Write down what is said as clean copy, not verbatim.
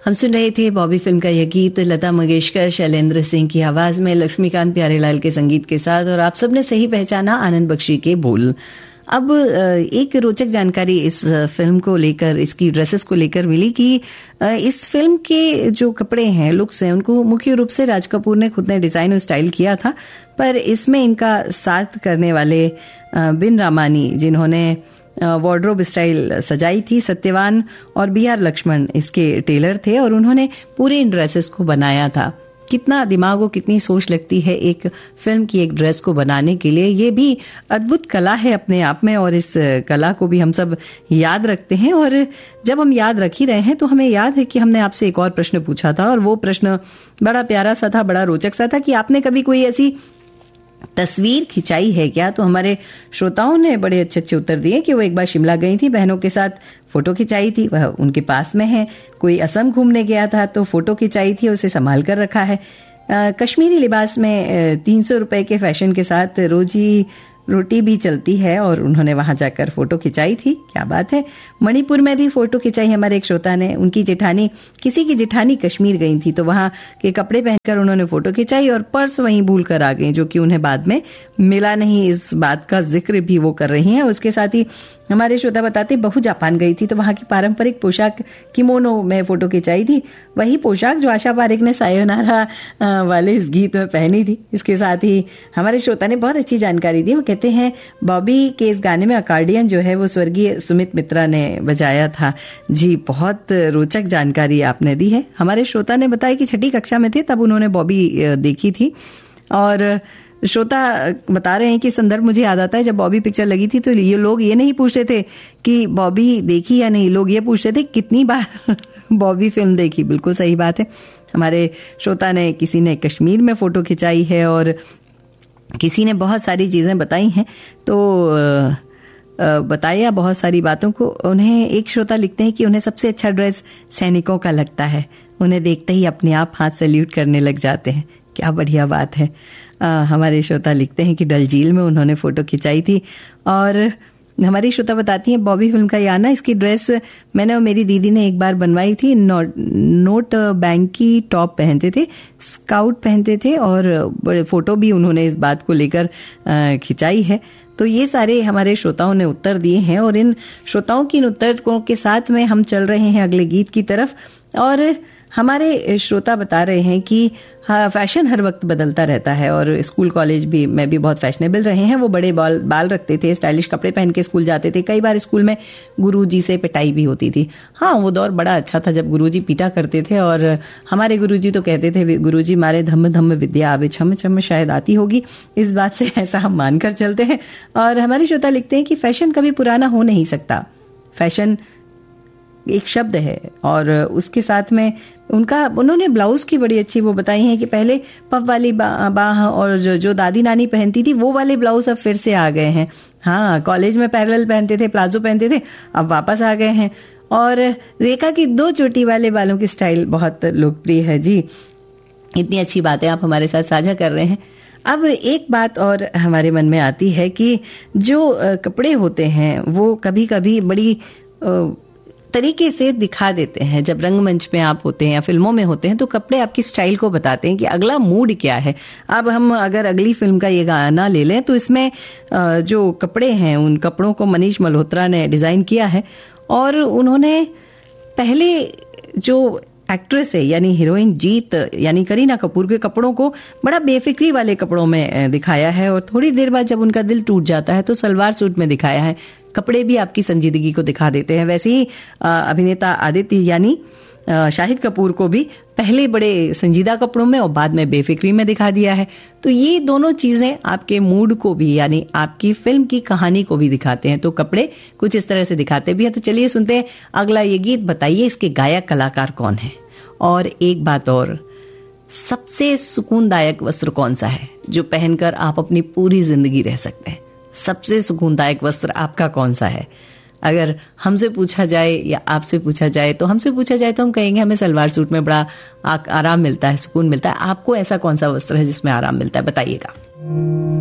हम सुन रहे थे बॉबी फिल्म का यह गीत लता मंगेशकर, शैलेंद्र सिंह की आवाज में, लक्ष्मीकांत प्यारेलाल के संगीत के साथ, और आप सबने सही पहचाना आनंद बख्शी के बोल। अब एक रोचक जानकारी इस फिल्म को लेकर, इसकी ड्रेसेस को लेकर मिली कि इस फिल्म के जो कपड़े हैं, लुक्स हैं, उनको मुख्य रूप से राज कपूर ने खुद ने डिजाइन और स्टाइल किया था, पर इसमें इनका साथ करने वाले बिन रामानी, जिन्होंने वार्डरोब स्टाइल सजाई थी, सत्यवान और BR लक्ष्मण इसके टेलर थे और उन्होंने पूरे इन ड्रेसेस को बनाया था। कितना दिमाग और कितनी सोच लगती है एक फिल्म की एक ड्रेस को बनाने के लिए। ये भी अद्भुत कला है अपने आप में और इस कला को भी हम सब याद रखते हैं। और जब हम याद रख ही रहे हैं तो हमें याद है कि हमने आपसे एक और प्रश्न पूछा था और वो प्रश्न बड़ा प्यारा सा था, बड़ा रोचक सा था कि आपने कभी कोई ऐसी तस्वीर खिंचाई है क्या? तो हमारे श्रोताओं ने बड़े अच्छे अच्छे उत्तर दिए कि वो एक बार शिमला गई थी, बहनों के साथ फोटो खिंचाई थी, वह उनके पास में है। कोई असम घूमने गया था तो फोटो खिंचाई थी, उसे संभाल कर रखा है। कश्मीरी लिबास में 300 रुपए के फैशन के साथ रोजी रोटी भी चलती है और उन्होंने वहां जाकर फोटो खिंचाई थी। क्या बात है। मणिपुर में भी फोटो खिंचाई हमारे एक श्रोता ने। उनकी जेठानी, किसी की जेठानी कश्मीर गई थी तो वहां के कपड़े पहनकर उन्होंने फोटो खिंचाई और पर्स वहीं भूल कर आ गई, जो कि उन्हें बाद में मिला नहीं। इस बात का जिक्र भी वो कर रही हैं। उसके साथ ही हमारे श्रोता बताते बहू जापान गई थी तो वहां की पारंपरिक पोशाक किमोनो में फोटो खिंचाई थी, वही पोशाक जो आशा पारेख ने सायोनारा वाले इस गीत में पहनी थी। इसके साथ ही हमारे श्रोता ने बहुत अच्छी जानकारी दी। वो कहते हैं बॉबी के इस गाने में अकॉर्डियन जो है वो स्वर्गीय सुमित मित्रा ने बजाया था। जी, बहुत रोचक जानकारी आपने दी है। हमारे श्रोता ने बताया कि 6ठी कक्षा में थे तब उन्होंने बॉबी देखी थी और श्रोता बता रहे हैं कि संदर्भ मुझे याद आता है जब बॉबी पिक्चर लगी थी तो ये लोग ये नहीं पूछते थे कि बॉबी देखी या नहीं, लोग ये पूछते थे कितनी बार बॉबी फिल्म देखी। बिल्कुल सही बात है। हमारे श्रोता ने, किसी ने कश्मीर में फोटो खिंचाई है और किसी ने बहुत सारी चीजें बताई हैं। तो बताया बहुत सारी बातों को। उन्हें एक श्रोता लिखते हैं कि उन्हें सबसे अच्छा ड्रेस सैनिकों का लगता है, उन्हें देखते ही अपने आप हाथ सैल्यूट करने लग जाते हैं। क्या बढ़िया बात है। हमारे श्रोता लिखते हैं कि डल झील में उन्होंने फोटो खिंचाई थी। और हमारी श्रोता बताती है बॉबी फिल्म का याना, इसकी ड्रेस मैंने और मेरी दीदी ने एक बार बनवाई थी। नोट बैंक की टॉप पहनते थे, स्काउट पहनते थे और बड़े फोटो भी उन्होंने इस बात को लेकर खिंचाई है। तो ये सारे हमारे श्रोताओं ने उत्तर दिए हैं और इन श्रोताओं की इन उत्तरों के साथ में हम चल रहे हैं अगले गीत की तरफ। और हमारे श्रोता बता रहे हैं कि हाँ, फैशन हर वक्त बदलता रहता है और स्कूल कॉलेज भी में भी बहुत फैशनेबल रहे हैं। वो बड़े बाल रखते थे, स्टाइलिश कपड़े पहन के स्कूल जाते थे। कई बार स्कूल में गुरुजी से पिटाई भी होती थी। हाँ, वो दौर बड़ा अच्छा था जब गुरुजी पीटा करते थे और हमारे गुरुजी तो कहते थे गुरुजी मारे धम्म धम्म विद्या आवे छम छम, शायद आती होगी। इस बात से ऐसा हम मानकर चलते हैं। और हमारे श्रोता लिखते हैं कि फैशन कभी पुराना हो नहीं सकता। फैशन एक शब्द है और उसके साथ में उन्होंने ब्लाउज की बड़ी अच्छी वो बताई है कि पहले पफ वाली बाह और जो दादी नानी पहनती थी वो वाले ब्लाउज अब फिर से आ गए हैं। हाँ, कॉलेज में पैरेलल पहनते थे, प्लाजो पहनते थे, अब वापस आ गए हैं। और रेखा की 2 चोटी वाले बालों की स्टाइल बहुत लोकप्रिय है। जी, इतनी अच्छी बातें आप हमारे साथ साझा कर रहे हैं। अब एक बात और हमारे मन में आती है कि जो कपड़े होते हैं वो कभी कभी बड़ी तरीके से दिखा देते हैं। जब रंगमंच में आप होते हैं या फिल्मों में होते हैं तो कपड़े आपकी स्टाइल को बताते हैं कि अगला मूड क्या है। अब हम अगर अगली फिल्म का ये गाना ले लें तो इसमें जो कपड़े हैं उन कपड़ों को मनीष मल्होत्रा ने डिजाइन किया है और उन्होंने पहले जो एक्ट्रेस है यानी हीरोइन जीत यानी करीना कपूर के कपड़ों को बड़ा बेफिक्री वाले कपड़ों में दिखाया है और थोड़ी देर बाद जब उनका दिल टूट जाता है तो सलवार सूट में दिखाया है। कपड़े भी आपकी संजीदगी को दिखा देते हैं। वैसे ही अभिनेता आदित्य यानी शाहिद कपूर को भी पहले बड़े संजीदा कपड़ों में और बाद में बेफिक्री में दिखा दिया है। तो ये दोनों चीजें आपके मूड को भी यानी आपकी फिल्म की कहानी को भी दिखाते हैं। तो कपड़े कुछ इस तरह से दिखाते भी हैं। तो चलिए सुनते हैं अगला ये गीत। बताइए इसके गायक कलाकार कौन है। और एक बात और, सबसे सुकूनदायक वस्त्र कौन सा है जो पहनकर आप अपनी पूरी जिंदगी रह सकते हैं? सबसे सुकूनदायक वस्त्र आपका कौन सा है? अगर हमसे पूछा जाए या आपसे पूछा जाए तो हमसे पूछा जाए तो हम कहेंगे हमें सलवार सूट में बड़ा आराम मिलता है, सुकून मिलता है। आपको ऐसा कौन सा वस्त्र है जिसमें आराम मिलता है? बताइएगा।